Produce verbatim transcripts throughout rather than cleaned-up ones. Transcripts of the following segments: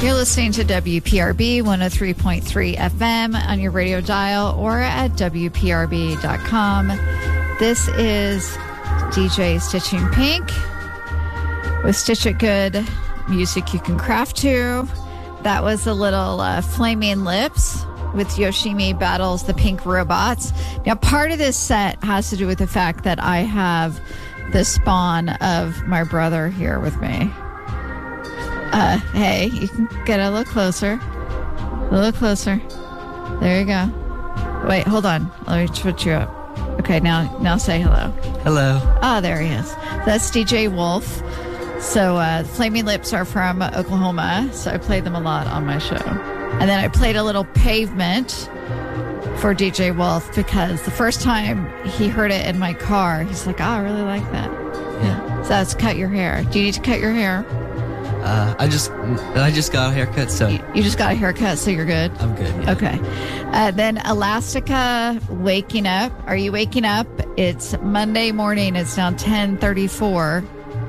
You're listening to W P R B one oh three point three F M on your radio dial or at W P R B dot com. This is D J Stitching Pink with Stitch It Good, music you can craft to. That was a little uh, Flaming Lips with Yoshimi Battles the Pink Robots. Now, part of this set has to do with the fact that I have the spawn of my brother here with me. Uh, hey, you can get a little closer. A little closer. There you go. Wait, hold on. Let me switch you up. Okay, now now say hello. Hello. Oh, there he is. That's D J Wolf. So, uh, Flaming Lips are from Oklahoma, so I played them a lot on my show. And then I played a little Pavement for D J Wolf because the first time he heard it in my car, he's like, oh, I really like that. Yeah. So that's Cut Your Hair. Do you need to cut your hair? Uh, I just I just got a haircut, so... You, you just got a haircut, so you're good? I'm good, yeah. Okay. Uh, then Elastica, Waking Up. Are you waking up? It's Monday morning. It's now ten thirty-four.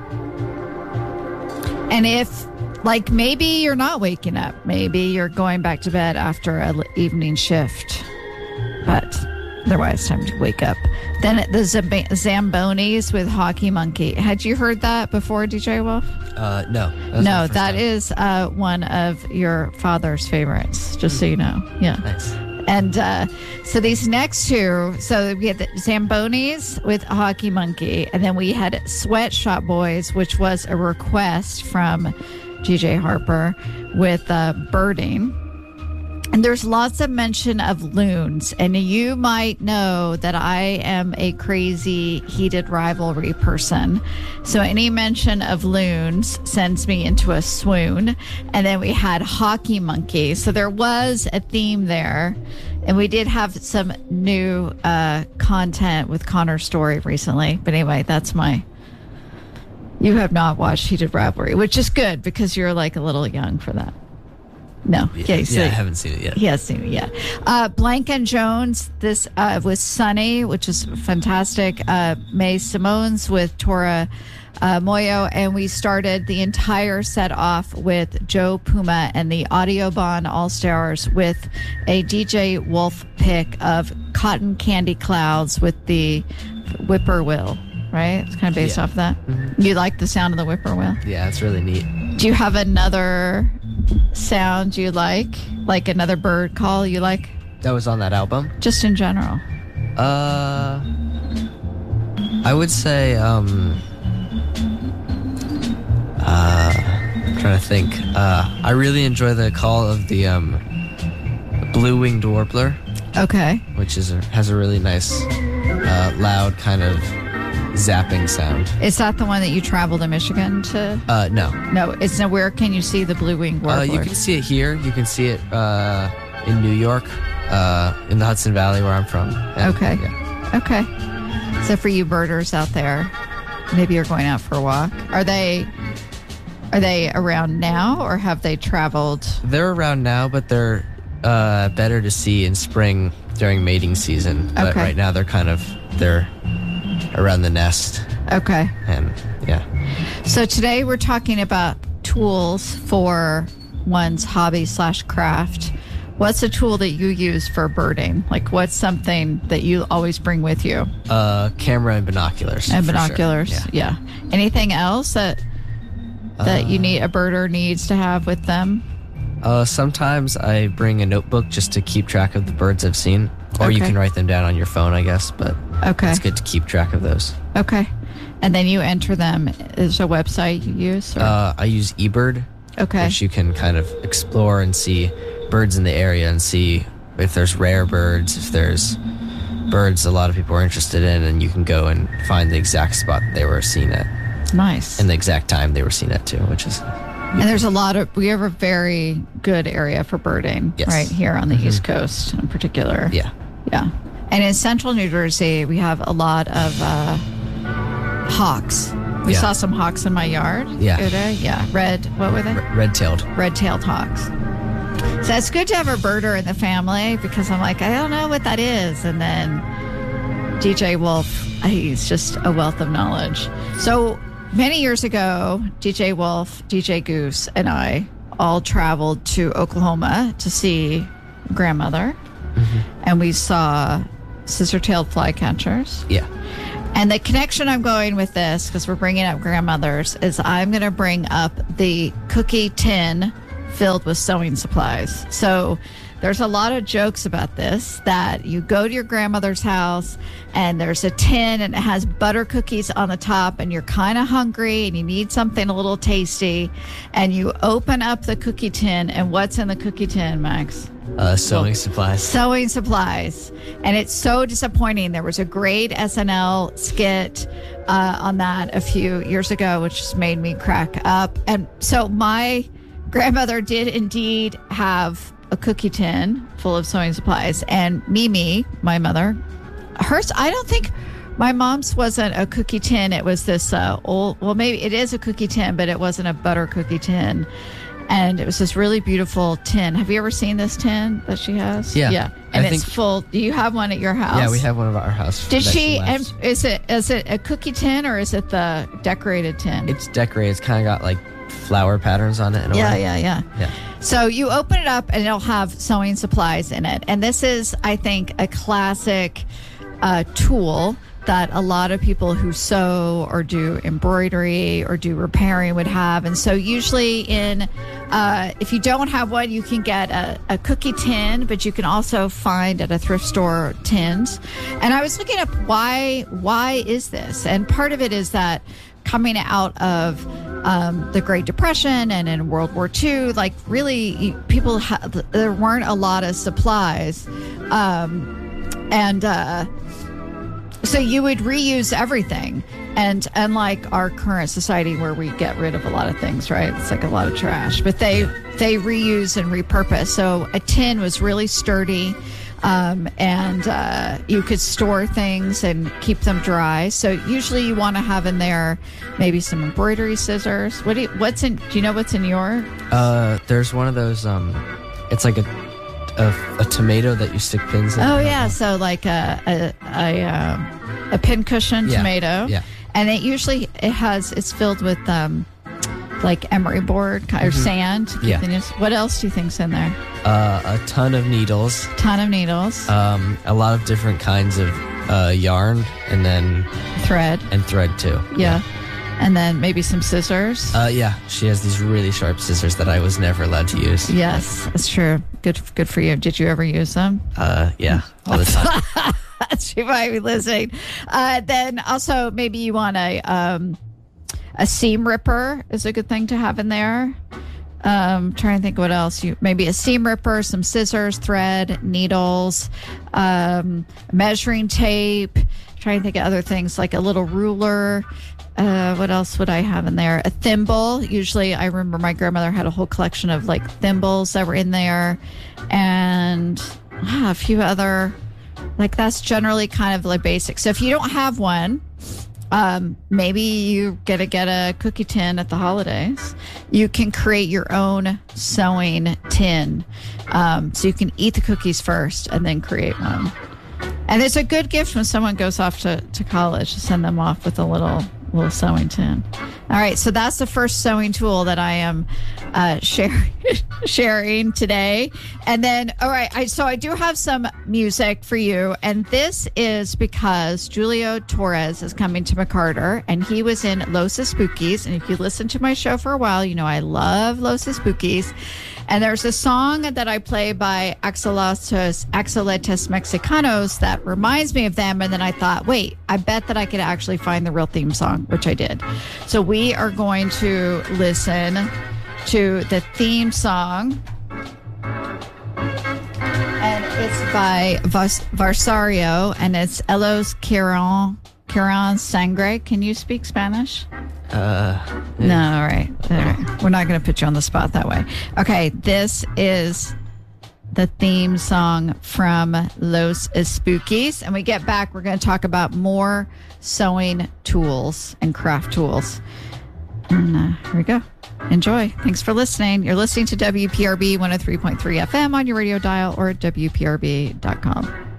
And if, like, maybe you're not waking up. Maybe you're going back to bed after an evening shift. But otherwise, time to wake up. Then the Zamb- Zambonis with Hockey Monkey. Had you heard that before, D J Wolf? Uh, no. No, that time. is uh, one of your father's favorites, just mm. so you know. Yeah. Nice. And uh, so these next two, so we had the Zambonis with Hockey Monkey, and then we had Sweatshop Boys, which was a request from G J Harper with uh, Birding. And there's lots of mention of loons, and you might know that I am a crazy heated rivalry person. So any mention of loons sends me into a swoon. And then we had Hockey Monkey. So there was a theme there. And we did have some new uh, content with Connor's story recently. But anyway, that's my... You have not watched Heated Rivalry, which is good because you're like a little young for that. No. Yeah, yeah, so yeah, I haven't seen it yet. He hasn't seen it yet. Uh, Blank and Jones, this uh, was Sunny, which is fantastic. Uh, May Simone's with Tora uh, Moyo. And we started the entire set off with Joe Puma and the Audioban All-Stars with a D J Wolf pick of Cotton Candy Clouds with the Whippoorwill, right? It's kind of based yeah. off of that. Mm-hmm. You like the sound of the Whippoorwill? Yeah, it's really neat. Do you have another sound you like? Like another bird call you like? That was on that album? Just in general. Uh, I would say, um, uh, I'm trying to think. Uh, I really enjoy the call of the, um, blue-winged warbler. Okay. Which is a, has a really nice, uh, loud kind of zapping sound. Is that the one that you traveled to Michigan to? Uh, no. No, it's no. Where can you see the blue-winged warbler? Uh, you can see it here. You can see it uh, in New York, uh, in the Hudson Valley where I'm from. And, okay. Yeah. Okay. So for you birders out there, maybe you're going out for a walk. Are they are they around now or have they traveled? They're around now, but they're uh, better to see in spring during mating season. But okay. right now they're kind of they're around the nest. Okay. And yeah. So today we're talking about tools for one's hobby slash craft. What's a tool that you use for birding? Like what's something that you always bring with you? Uh, camera and binoculars. And binoculars. Sure. Yeah. yeah. Anything else that that uh, you need a birder needs to have with them? Uh, sometimes I bring a notebook just to keep track of the birds I've seen. Or okay. you can write them down on your phone, I guess, but okay. it's good to keep track of those. Okay. And then you enter them. Is there a website you use? Or? Uh, I use eBird, okay. which you can kind of explore and see birds in the area and see if there's rare birds, if there's birds a lot of people are interested in, and you can go and find the exact spot that they were seen at. Nice. And the exact time they were seen at, too, which is... And there's a lot of, we have a very good area for birding yes. right here on the mm-hmm. East Coast in particular. Yeah. Yeah. And in central New Jersey, we have a lot of uh, hawks. We yeah. saw some hawks in my yard. Yeah. Today. Yeah. Red, what were they? R- red-tailed. Red-tailed hawks. So it's good to have a birder in the family because I'm like, I don't know what that is. And then D J Wolf, he's just a wealth of knowledge. So many years ago, D J Wolf, D J Goose, and I all traveled to Oklahoma to see grandmother, mm-hmm. and we saw scissor-tailed flycatchers. Yeah. And the connection I'm going with this, because we're bringing up grandmothers, is I'm going to bring up the cookie tin filled with sewing supplies. So there's a lot of jokes about this, that you go to your grandmother's house and there's a tin and it has butter cookies on the top and you're kind of hungry and you need something a little tasty, and you open up the cookie tin, and what's in the cookie tin, Max? Uh, sewing supplies. Sewing supplies. And it's so disappointing. There was a great S N L skit uh, on that a few years ago, which just made me crack up. And so my grandmother did indeed have a cookie tin full of sewing supplies. And Mimi, my mother, hers, I don't think my mom's wasn't a cookie tin. It was this uh, old, well, maybe it is a cookie tin, but it wasn't a butter cookie tin. And it was this really beautiful tin. Have you ever seen this tin that she has? Yeah. Yeah. And I it's think, full. Do you have one at your house? Yeah, we have one of our house. Did she, left. and is it is it a cookie tin or is it the decorated tin? It's decorated. It's kind of got like flower patterns on it in a yeah, way. Yeah, yeah, yeah. So you open it up and it'll have sewing supplies in it. And this is, I think, a classic uh, tool that a lot of people who sew or do embroidery or do repairing would have. And so usually in, uh, if you don't have one, you can get a, a cookie tin, but you can also find at a thrift store tins. And I was looking up why, why is this? And part of it is that coming out of um, the Great Depression and in World War Two, like really people, ha- there weren't a lot of supplies. Um, and, uh, So you would reuse everything. And unlike our current society where we get rid of a lot of things, right? It's like a lot of trash. But they they reuse and repurpose. So a tin was really sturdy, um, and uh, you could store things and keep them dry. So usually you want to have in there maybe some embroidery scissors. What do you, what's in? Do you know what's in your? Uh, there's one of those. Um, it's like a. A, a tomato that you stick pins in. Oh yeah, so like a a a, um, a pincushion yeah. tomato. Yeah, and it usually it has it's filled with um like emery board or mm-hmm. sand. To keep yeah. things. What else do you think's in there? Uh, a ton of needles. Ton of needles. Um, a lot of different kinds of uh, yarn, and then thread and thread too. Yeah. yeah. And then maybe some scissors. Uh, yeah, she has these really sharp scissors that I was never allowed to use. Yes, that's true. Good, good for you. Did you ever use them? Uh, yeah, all the time. She might be listening. Uh, then also maybe you want a um, a seam ripper is a good thing to have in there. Um, trying to think what else you maybe a seam ripper, some scissors, thread, needles, um, measuring tape. Trying to think of other things like a little ruler. Uh, what else would I have in there? A thimble. Usually I remember my grandmother had a whole collection of like thimbles that were in there, and ah, a few other, like that's generally kind of like basic. So if you don't have one, um, maybe you get to get a cookie tin at the holidays. You can create your own sewing tin. Um, so you can eat the cookies first and then create one. And it's a good gift when someone goes off to, to college to send them off with a little little sewing tin. All right, so that's the first sewing tool that I am uh, share, sharing today. And then, all right, I, so I do have some music for you. And this is because Julio Torres is coming to McCarter, and he was in Los Spookies. And if you listen to my show for a while, you know I love Los Spookies. And there's a song that I play by Axolotes, Axolotes Mexicanos that reminds me of them. And then I thought, wait, I bet that I could actually find the real theme song, which I did. So we are going to listen to the theme song. And it's by Vas- Varsario, and it's Elos Quiron, Quiron Sangre. Can you speak Spanish? Uh, yeah. No, all right. all right. We're not going to put you on the spot that way. Okay, this is the theme song from Los Spookies. And we get back, we're going to talk about more sewing tools and craft tools. And uh, here we go. Enjoy. Thanks for listening. You're listening to W P R B one oh three point three F M on your radio dial or at W P R B dot com.